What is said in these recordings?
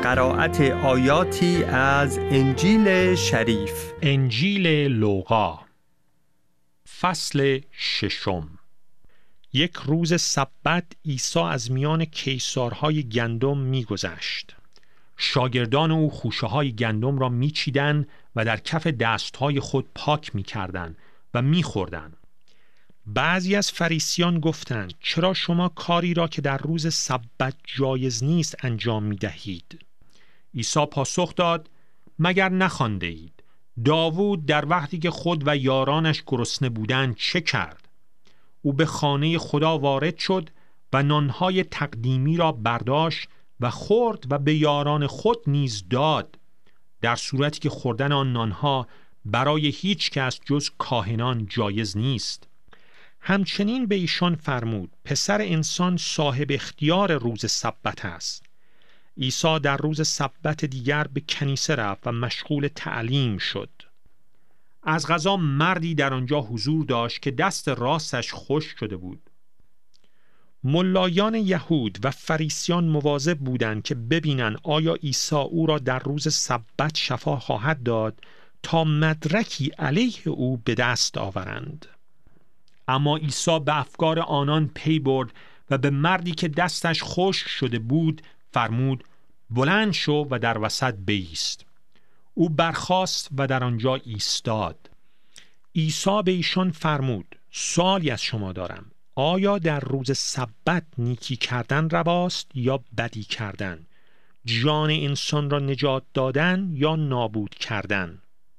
قرائت آیاتی از انجیل شریف. انجیل لوقا فصل 6. یک روز سبت عیسی از میان کیسارهای گندم می‌گذشت. شاگردان او خوشه‌های گندم را می‌چیدند و در کف دست‌های خود پاک می‌کردند و می‌خوردند. بعضی از فریسیان گفتند: چرا شما کاری را که در روز سبت جایز نیست انجام می‌دهید؟ عیسی پاسخ داد: مگر نخوانده اید داوود در وقتی که خود و یارانش گرسنه بودند چه کرد؟ او به خانه خدا وارد شد و نانهای تقدیمی را برداشت و خورد و به یاران خود نیز داد، در صورتی که خوردن آن نانها برای هیچ کس جز کاهنان جایز نیست. همچنین به ایشان فرمود: پسر انسان صاحب اختیار روز سبت است. عیسی در روز سبت دیگر به کنیسه رفت و مشغول تعلیم شد. از قضا مردی در آنجا حضور داشت که دست راستش خشک شده بود. ملایان یهود و فریسیان مواظب بودند که ببینند آیا عیسی او را در روز سبت شفا خواهد داد تا مدرکی علیه او به دست آورند. اما عیسی به افکار آنان پی برد و به مردی که دستش خشک شده بود فرمود: بلند شو و در وسط بایست. او برخاست و در آنجا ایستاد. عیسی به ایشان فرمود: سوالی از شما دارم، آیا در روز سبت نیکی کردن رواست یا بدی کردن؟ جان انسان را نجات دادن یا نابود کردن؟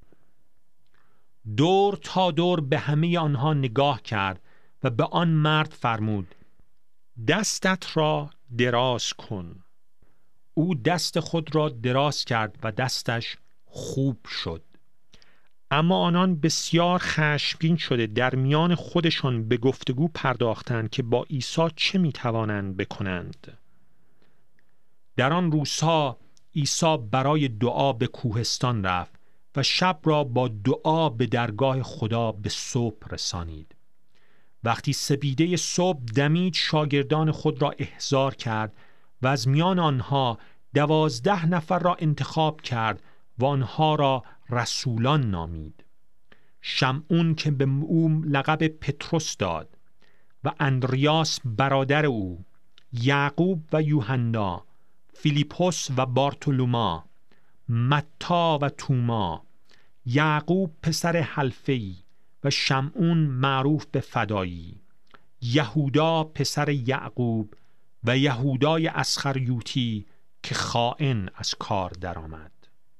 دور تا دور به همه آنها نگاه کرد و به آن مرد فرمود: دستت را دراز کن. او دست خود را دراز کرد و دستش خوب شد. اما آنان بسیار خشمگین شده در میان خودشان به گفتگو پرداختند که با عیسی چه میتوانند بکنند. در آن روزها عیسی برای دعا به کوهستان رفت و شب را با دعا به درگاه خدا به صبح رسانید. وقتی سپیده صبح دمید شاگردان خود را احضار کرد و از میان آنها 12 نفر را انتخاب کرد و آنها را رسولان نامید: شمعون که به او لقب پتروس داد و اندریاس برادر او، یعقوب و یوحنا، فیلیپوس و بارتولوما، متی و توما، یعقوب پسر حلفی و شمعون معروف به فدایی، یهودا پسر یعقوب و یهودای اسخریوطی که خائن از کار درآمد.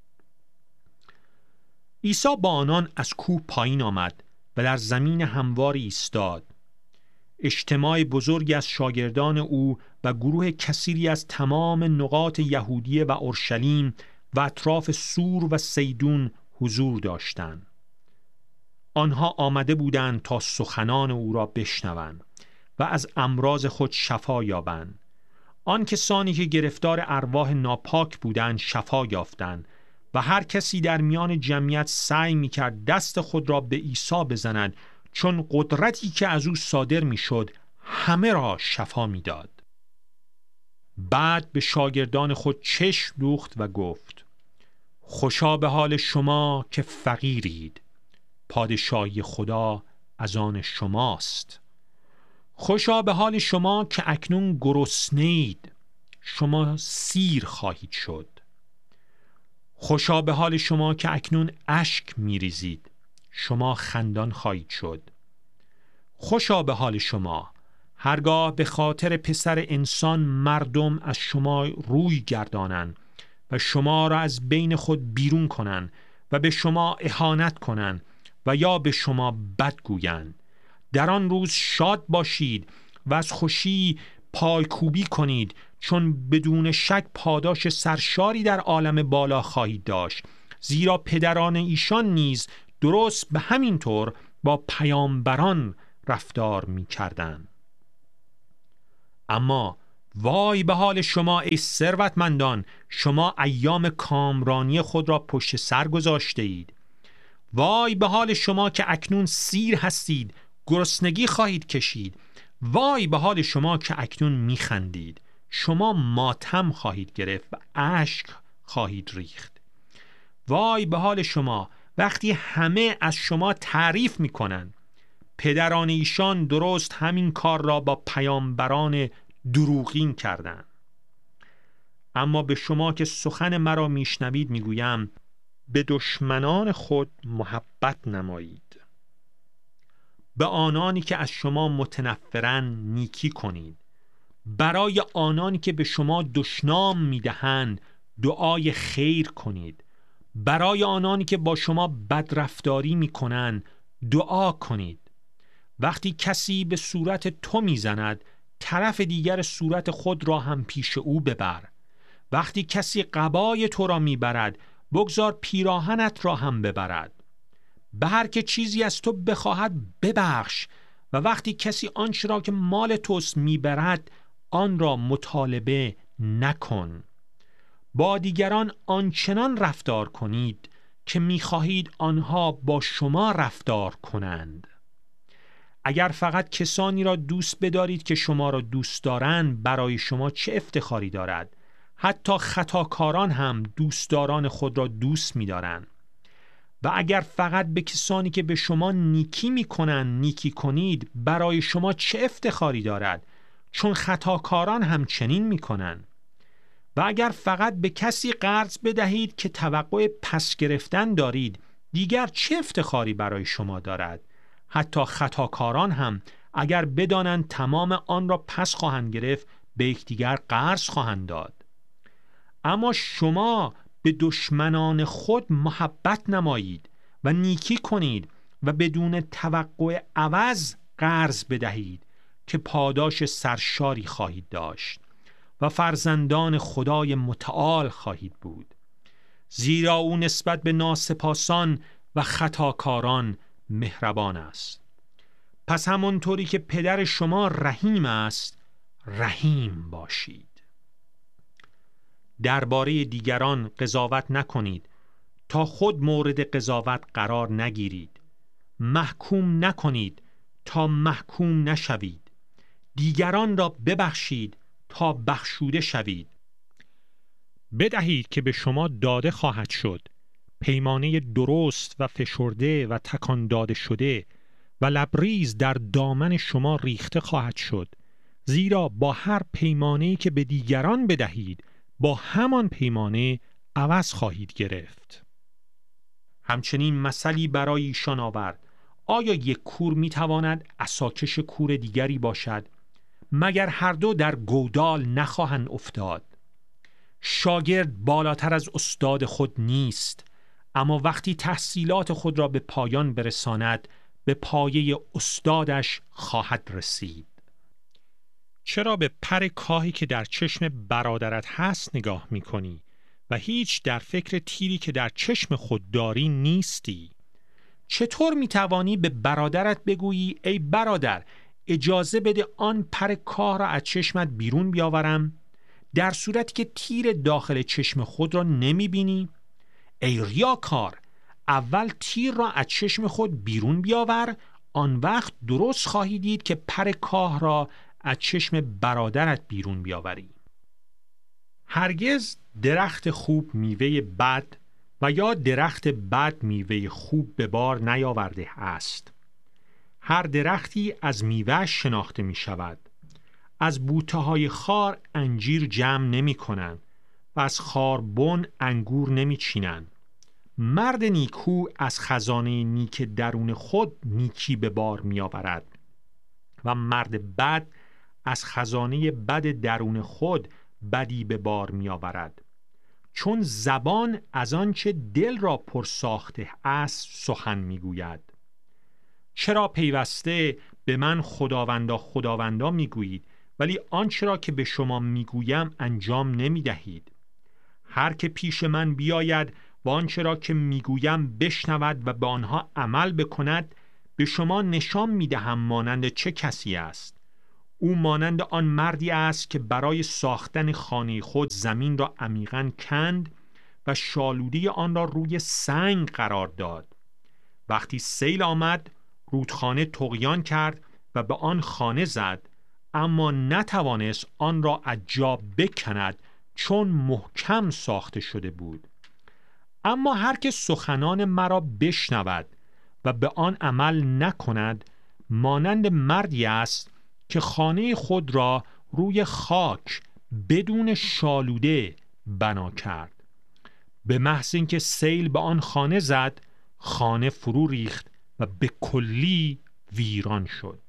عیسی با آنان از کوه پایین آمد و در زمین همواری ایستاد. اجتماع بزرگی از شاگردان او و گروه کثیری از تمام نقاط یهودیه و اورشلیم و اطراف سور و سیدون حضور داشتند. آنها آمده بودند تا سخنان او را بشنوند و از امراض خود شفا یابند. آن کسانی که گرفتار ارواح ناپاک بودند شفا یافتند و هر کسی در میان جمعیت سعی می‌کرد دست خود را به عیسی بزند، چون قدرتی که از او صادر می‌شد همه را شفا می‌داد. بعد به شاگردان خود چشم دوخت و گفت: خوشا به حال شما که فقیرید، پادشاهی خدا از آن شماست. خوشا به حال شما که اکنون گرسنه‌اید، شما سیر خواهید شد. خوشا به حال شما که اکنون اشک می‌ریزید، شما خندان خواهید شد. خوشا به حال شما هرگاه به خاطر پسر انسان مردم از شما روی گردانند و شما را از بین خود بیرون کنند و به شما اهانت کنند و یا به شما بد گویند. در آن روز شاد باشید و از خوشی پایکوبی کنید، چون بدون شک پاداش سرشاری در عالم بالا خواهید داشت، زیرا پدران ایشان نیز درست به همین طور با پیامبران رفتار می کردند. اما وای به حال شما ای ثروتمندان، شما ایام کامرانی خود را پشت سر گذاشته اید. وای به حال شما که اکنون سیر هستید، گرسنگی خواهید کشید. وای به حال شما که اکنون میخندید، شما ماتم خواهید گرفت و اشک خواهید ریخت. وای به حال شما وقتی همه از شما تعریف میکنن. پدران ایشان درست همین کار را با پیامبران دروغین کردند. اما به شما که سخن مرا میشنوید میگویم به دشمنان خود محبت نمایید. به آنانی که از شما متنفرن نیکی کنید. برای آنانی که به شما دشنام میدهند دعای خیر کنید. برای آنانی که با شما بدرفتاری میکنند دعا کنید. وقتی کسی به صورت تو میزند طرف دیگر صورت خود را هم پیش او ببر. وقتی کسی قبای تو را میبرد بگذار پیراهنت را هم ببرد. به هر که چیزی از تو بخواهد ببخش و وقتی کسی آنچه را که مال توست میبرد آن را مطالبه نکن. با دیگران آنچنان رفتار کنید که میخواهید آنها با شما رفتار کنند. اگر فقط کسانی را دوست بدارید که شما را دوست دارند برای شما چه افتخاری دارد؟ حتی خطاکاران هم دوستداران خود را دوست می‌دارند. و اگر فقط به کسانی که به شما نیکی می‌کنند نیکی کنید برای شما چه افتخاری دارد؟ چون خطاکاران هم چنین می‌کنند. و اگر فقط به کسی قرض بدهید که توقع پس گرفتن دارید دیگر چه افتخاری برای شما دارد؟ حتی خطاکاران هم اگر بدانند تمام آن را پس خواهند گرفت به یکدیگر قرض خواهند داد. اما شما به دشمنان خود محبت نمایید و نیکی کنید و بدون توقع عوض قرض بدهید که پاداش سرشاری خواهید داشت و فرزندان خدای متعال خواهید بود. زیرا او نسبت به ناسپاسان و خطاکاران مهربان است. پس همونطوری که پدر شما رحیم است رحیم باشید. درباره دیگران قضاوت نکنید تا خود مورد قضاوت قرار نگیرید. محکوم نکنید تا محکوم نشوید. دیگران را ببخشید تا بخشوده شوید. بدهید که به شما داده خواهد شد. پیمانه درست و فشرده و تکان داده شده و لبریز در دامن شما ریخته خواهد شد. زیرا با هر پیمانه‌ای که به دیگران بدهید با همان پیمانه عوض خواهید گرفت. همچنین مثلی برای ایشان آورد. آیا یک کور میتواند عصاکش کور دیگری باشد؟ مگر هر دو در گودال نخواهند افتاد؟ شاگرد بالاتر از استاد خود نیست، اما وقتی تحصیلات خود را به پایان برساند به پایه استادش خواهد رسید. چرا به پر کاهی که در چشم برادرت هست نگاه می‌کنی و هیچ در فکر تیری که در چشم خود داری نیستی؟ چطور می‌توانی به برادرت بگویی ای برادر اجازه بده آن پر کاه را از چشمت بیرون بیاورم، در صورتی که تیر داخل چشم خود را نمی‌بینی؟ ای ریاکار، اول تیر را از چشم خود بیرون بیاور، آن وقت درست خواهی دید که پر کاه را از چشم برادرت بیرون بیاوری. هرگز درخت خوب میوه بد و یا درخت بد میوه خوب به بار نیاورده است. هر درختی از میوه شناخته می شود. از بوته‌های خار انجیر جمع نمی کنند و از خاربن انگور نمی چینند. مرد نیکو از خزانه نیک درون خود نیکی به بار می آورد و مرد بد از خزانه بد درون خود بدی به بار می آورد. چون زبان از آنچه دل را پر ساخته است سخن می گوید. چرا پیوسته به من خداوندا خداوندا می گویید ولی آنچه را که به شما می گویم انجام نمی دهید؟ هر که پیش من بیاید و آنچه را که می گویم بشنود و به آنها عمل بکند به شما نشان می دهم مانند چه کسی است. او مانند آن مردی است که برای ساختن خانه خود زمین را عمیقاً کند و شالوده آن را روی سنگ قرار داد. وقتی سیل آمد رودخانه طغیان کرد و به آن خانه زد، اما نتوانست آن را از جا بکند چون محکم ساخته شده بود. اما هر که سخنان مرا بشنود و به آن عمل نکند مانند مردی است که خانه خود را روی خاک بدون شالوده بنا کرد. به محض اینکه سیل به آن خانه زد، خانه فرو ریخت و به کلی ویران شد.